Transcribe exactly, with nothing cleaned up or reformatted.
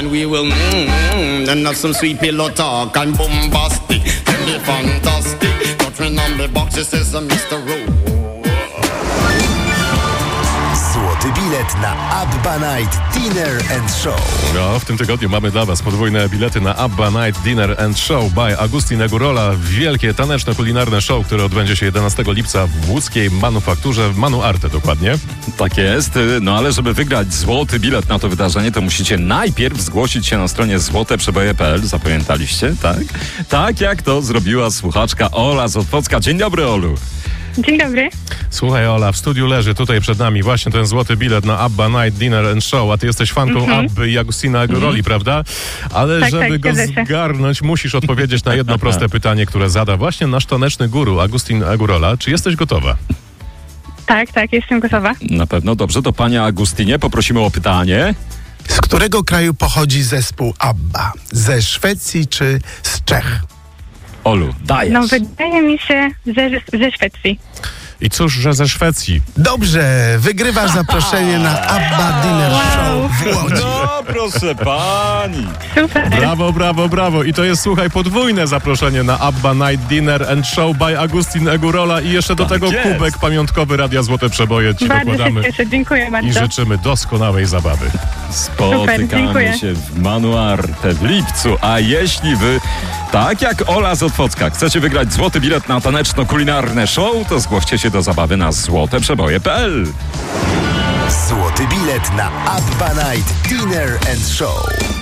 We will mmm, and have some sweet pillow talk and bombastic, and be fantastic. Touching on the boxes says a mister Rowe. Złoty bilet na Abba Night Dinner and Show. No, w tym tygodniu mamy dla Was podwójne bilety na Abba Night Dinner and Show by Agustin Egurola. Wielkie taneczno-kulinarne show, które odbędzie się jedenastego lipca w łódzkiej manufakturze, w Manu Arte dokładnie. Tak jest, no ale żeby wygrać złoty bilet na to wydarzenie, to musicie najpierw zgłosić się na stronie złote przeboje kropka p l. Zapamiętaliście, tak? Tak jak to zrobiła słuchaczka Ola z Otwocka. Dzień dobry, Olu. Dzień dobry. Słuchaj, Ola, w studiu leży tutaj przed nami właśnie ten złoty bilet na Abba Night Dinner and Show, a ty jesteś fanką mm-hmm. Abby i Agustina Eguroli, mm-hmm. prawda? Ale tak, żeby tak, go się. zgarnąć, musisz odpowiedzieć na jedno proste pytanie, które zada właśnie nasz taneczny guru Agustin Egurola. Czy jesteś gotowa? Tak, tak, jestem gotowa. Na pewno, dobrze. To panie Agustinie, poprosimy o pytanie. Z którego kraju pochodzi zespół Abba? Ze Szwecji czy z Czech? Olu, dajesz. No wydaje mi się ze, ze Szwecji. I cóż, że ze Szwecji. Dobrze, wygrywasz zaproszenie na Abba Dinner Wow. Show w Łodzi. No, proszę pani. Super. Brawo, brawo, brawo. I to jest, słuchaj, podwójne zaproszenie na Abba Night Dinner and Show by Agustin Egurola i jeszcze do Tak tego jest. kubek pamiątkowy Radia Złote Przeboje ci Bardzo się dokładamy. cieszę, dziękuję bardzo. I życzymy doskonałej zabawy. Spotykamy dziękuję. się w Manu Arte w lipcu, a jeśli wy, tak jak Ola z Otwocka, chcecie wygrać złoty bilet na taneczno-kulinarne show, to zgłoście się do zabawy na złote przeboje kropka p l. Złoty bilet na Abba Night Dinner and Show.